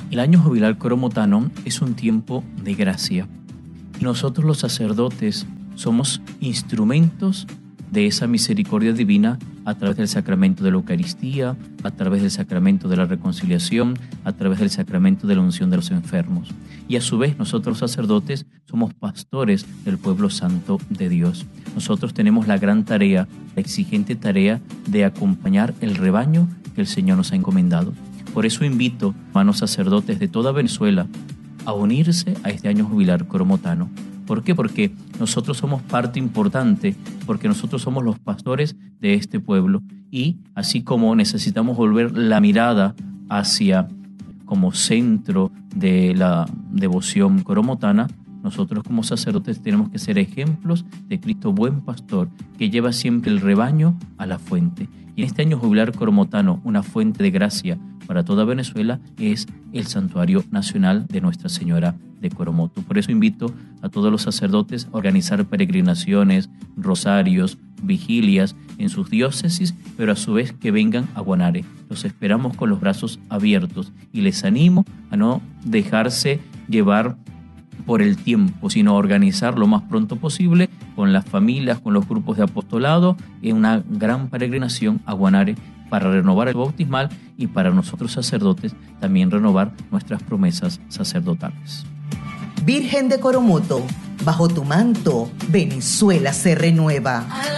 El año jubilar coromotano es un tiempo de gracia. Y nosotros los sacerdotes somos instrumentos de esa misericordia divina a través del sacramento de la Eucaristía, a través del sacramento de la reconciliación, a través del sacramento de la unción de los enfermos. Y a su vez nosotros los sacerdotes somos pastores del pueblo santo de Dios. Nosotros tenemos la gran tarea, la exigente tarea de acompañar el rebaño que el Señor nos ha encomendado. Por eso invito a hermanos sacerdotes de toda Venezuela a unirse a este año jubilar coromotano. ¿Por qué? Porque nosotros somos parte importante, porque nosotros somos los pastores de este pueblo y así como necesitamos volver la mirada hacia como centro de la devoción coromotana, nosotros como sacerdotes tenemos que ser ejemplos de Cristo buen pastor que lleva siempre el rebaño a la fuente. Y en este año jubilar coromotano, una fuente de gracia para toda Venezuela es el Santuario Nacional de Nuestra Señora de Coromoto. Por eso invito a todos los sacerdotes a organizar peregrinaciones, rosarios, vigilias en sus diócesis, pero a su vez que vengan a Guanare. Los esperamos con los brazos abiertos y les animo a no dejarse llevar por el tiempo, sino organizar lo más pronto posible con las familias, con los grupos de apostolado, en una gran peregrinación a Guanare para renovar el bautismal y para nosotros sacerdotes también renovar nuestras promesas sacerdotales. Virgen de Coromoto, bajo tu manto, Venezuela se renueva.